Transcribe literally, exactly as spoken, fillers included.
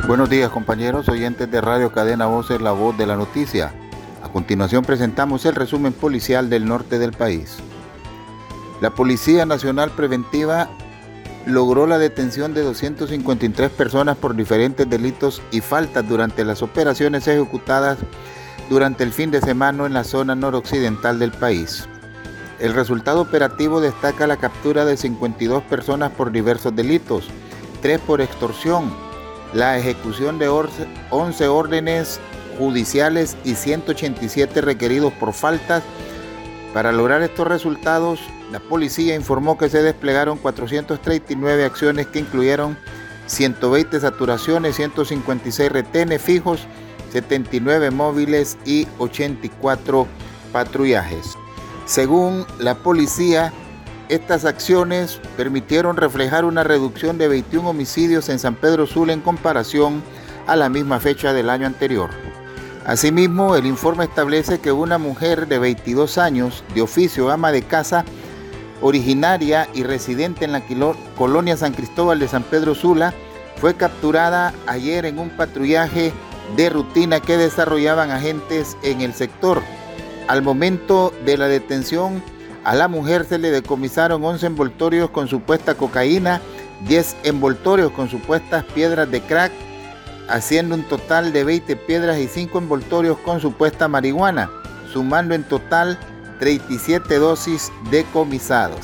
Buenos días, compañeros oyentes de Radio Cadena Voces, la voz de la noticia. A continuación presentamos el resumen policial del norte del país. La Policía Nacional Preventiva logró la detención de doscientas cincuenta y tres personas por diferentes delitos y faltas durante las operaciones ejecutadas durante el fin de semana en la zona noroccidental del país. El resultado operativo destaca la captura de cincuenta y dos personas por diversos delitos, tres por extorsión, la ejecución de once órdenes judiciales y ciento ochenta y siete requeridos por faltas. Para lograr estos resultados, la policía informó que se desplegaron cuatrocientas treinta y nueve acciones que incluyeron ciento veinte saturaciones, ciento cincuenta y seis retenes fijos, setenta y nueve móviles y ochenta y cuatro patrullajes. Según la policía, estas acciones permitieron reflejar una reducción de veintiún homicidios en San Pedro Sula en comparación a la misma fecha del año anterior. Asimismo, el informe establece que una mujer de veintidós años, de oficio ama de casa, originaria y residente en la colonia San Cristóbal de San Pedro Sula, fue capturada ayer en un patrullaje de rutina que desarrollaban agentes en el sector. Al momento de la detención, a la mujer se le decomisaron once envoltorios con supuesta cocaína, diez envoltorios con supuestas piedras de crack, haciendo un total de veinte piedras y cinco envoltorios con supuesta marihuana, sumando en total treinta y siete dosis decomisados.